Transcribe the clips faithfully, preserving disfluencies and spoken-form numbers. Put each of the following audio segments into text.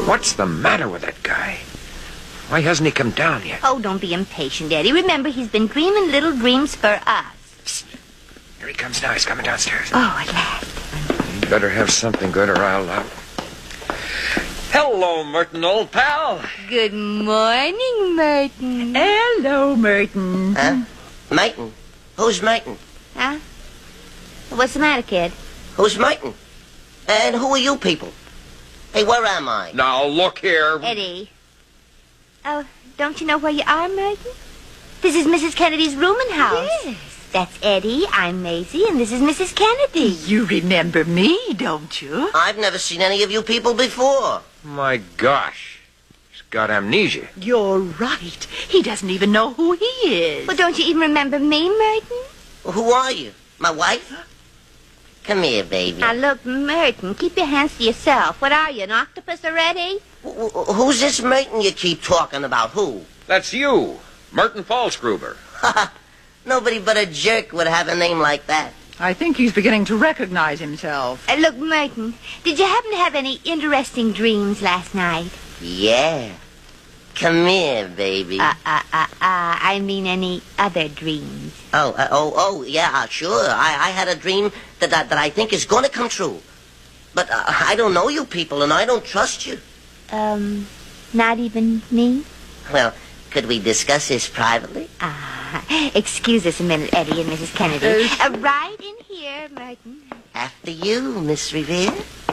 What's the matter with that guy? Why hasn't he come down yet? Oh, don't be impatient, Eddie. Remember, he's been dreaming little dreams for us. Psst. Here he comes now. He's coming downstairs. Oh, at last. You better have something good or I'll... Uh... Hello, Merton, old pal. Good morning, Merton. Hello, Merton. Huh? Merton? Who's Merton? Huh? What's the matter, kid? Who's Merton? And who are you people? Hey, where am I? Now, look here. Eddie. Oh, don't you know where you are, Merton? This is Missus Kennedy's rooming house. Yes. That's Eddie, I'm Maisie, and this is Missus Kennedy. You remember me, don't you? I've never seen any of you people before. My gosh. He's got amnesia. You're right. He doesn't even know who he is. Well, don't you even remember me, Merton? Well, who are you? My wife? Come here, baby. Now, look, Merton, keep your hands to yourself. What are you, an octopus already? Wh- wh- Who's this Merton you keep talking about? Who? That's you, Merton Falsgruber. Nobody but a jerk would have a name like that. I think he's beginning to recognize himself. Uh, look, Merton, did you happen to have any interesting dreams last night? Yeah. Come here, baby. Uh, uh, uh, uh, I mean any other dreams. Oh, uh, oh, oh, yeah, sure. I, I had a dream that, that that I think is going to come true. But uh, I don't know you people, and I don't trust you. Um, not even me? Well, could we discuss this privately? Ah, excuse us a minute, Eddie and Missus Kennedy. Uh, right in here, Merton. After you, Miss Revere.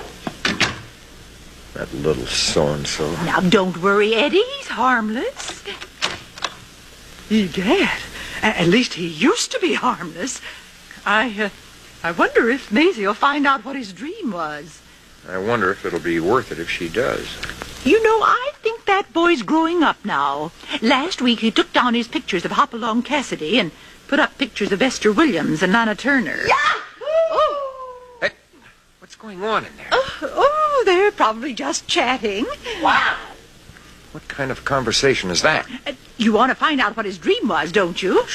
That little so-and-so. Now, don't worry, Eddie. He's harmless. Egad. At least he used to be harmless. I, uh, I wonder if Maisie will find out what his dream was. I wonder if it'll be worth it if she does. You know, I think that boy's growing up now. Last week he took down his pictures of Hopalong Cassidy and put up pictures of Esther Williams and Lana Turner. Yahoo! Oh, Hey, what's going on in there? oh, oh, they're probably just chatting. Wow! What kind of conversation is that? Uh, you want to find out what his dream was, don't you?